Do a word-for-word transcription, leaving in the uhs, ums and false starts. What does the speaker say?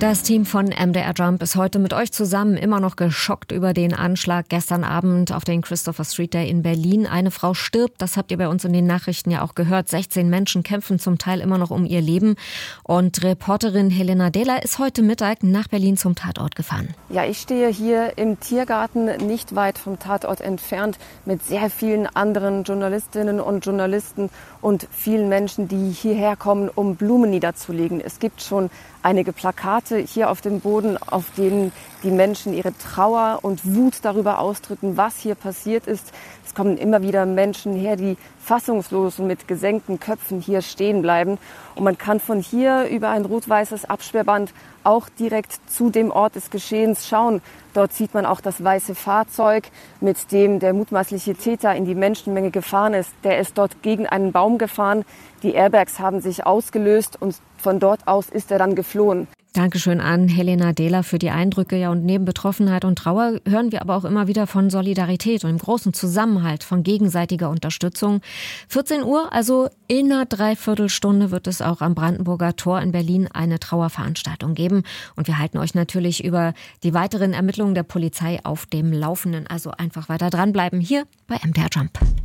Das Team von M D R Jump ist heute mit euch zusammen immer noch geschockt über den Anschlag gestern Abend auf den Christopher Street Day in Berlin. Eine Frau stirbt, das habt ihr bei uns in den Nachrichten ja auch gehört. sechzehn Menschen kämpfen zum Teil immer noch um ihr Leben. Und Reporterin Helena Dehler ist heute Mittag nach Berlin zum Tatort gefahren. Ja, ich stehe hier im Tiergarten, nicht weit vom Tatort entfernt, mit sehr vielen anderen Journalistinnen und Journalisten und vielen Menschen, die hierher kommen, um Blumen niederzulegen. Es gibt schon einige Plakate hier auf dem Boden, auf denen die Menschen ihre Trauer und Wut darüber ausdrücken, was hier passiert ist. Es kommen immer wieder Menschen her, die fassungslos und mit gesenkten Köpfen hier stehen bleiben. Und man kann von hier über ein rot-weißes Absperrband auch direkt zu dem Ort des Geschehens schauen. Dort sieht man auch das weiße Fahrzeug, mit dem der mutmaßliche Täter in die Menschenmenge gefahren ist. Der ist dort gegen einen Baum gefahren. Die Airbags haben sich ausgelöst und von dort aus ist er dann geflohen. Dankeschön an Helena Dehler für die Eindrücke. Ja, und neben Betroffenheit und Trauer hören wir aber auch immer wieder von Solidarität und dem großen Zusammenhalt, von gegenseitiger Unterstützung. vierzehn Uhr, also in einer Dreiviertelstunde, wird es auch am Brandenburger Tor in Berlin eine Trauerveranstaltung geben. Und wir halten euch natürlich über die weiteren Ermittlungen der Polizei auf dem Laufenden. Also einfach weiter dranbleiben hier bei M D R Jump.